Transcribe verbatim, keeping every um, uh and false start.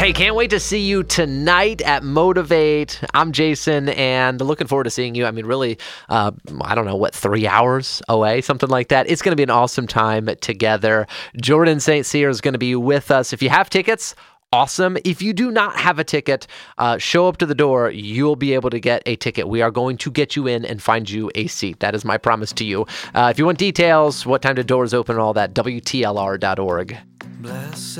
Hey, can't wait to see you tonight at Motivate. I'm Jason, and looking forward to seeing you. I mean, really, uh, I don't know, what, three hours away, something like that. It's going to be an awesome time together. Jordan Saint Cyr is going to be with us. If you have tickets, awesome. If you do not have a ticket, uh, show up to the door. You'll be able to get a ticket. We are going to get you in and find you a seat. That is my promise to you. Uh, if you want details, what time the doors open and all that, W T L R dot org. Blessed